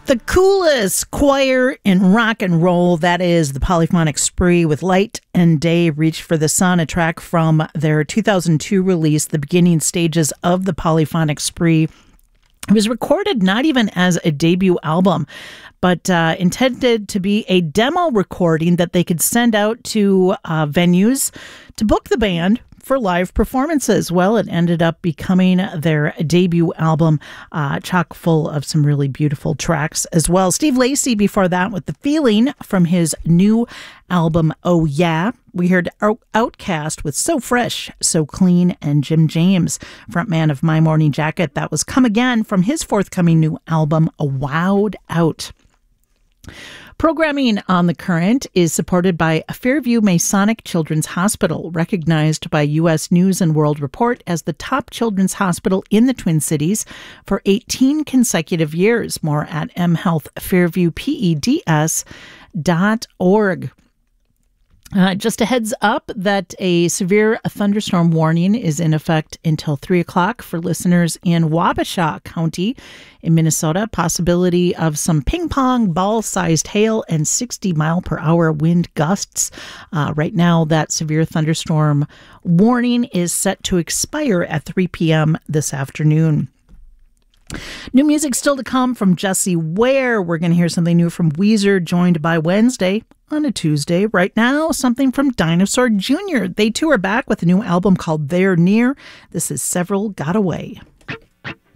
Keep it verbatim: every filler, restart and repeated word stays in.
The coolest choir in rock and roll, that is the Polyphonic Spree with Light and Day, Reach for the Sun, a track from their two thousand two release, The Beginning Stages of the Polyphonic Spree. It was recorded not even as a debut album, but uh, intended to be a demo recording that they could send out to uh, venues to book the band for live performances. Well, it ended up becoming their debut album, uh, chock full of some really beautiful tracks as well. Steve Lacy before that with The Feeling from his new album, Oh Yeah. We heard Outkast with So Fresh, So Clean, and Jim James, frontman of My Morning Jacket. That was Come Again from his forthcoming new album, A Wowed Out. Programming on The Current is supported by Fairview Masonic Children's Hospital, recognized by U S News and World Report as the top children's hospital in the Twin Cities for eighteen consecutive years. More at m health fairview peds dot org. Uh, just a heads up that a severe thunderstorm warning is in effect until three o'clock for listeners in Wabasha County in Minnesota. Possibility of some ping pong ball-sized hail and sixty mile per hour wind gusts. Uh, right now, that severe thunderstorm warning is set to expire at three p.m. this afternoon. New music still to come from Jessie Ware. We're going to hear something new from Weezer, joined by Wednesday on a Tuesday. Right now, something from Dinosaur Junior They too are back with a new album called They're Near. This is Several Got Away.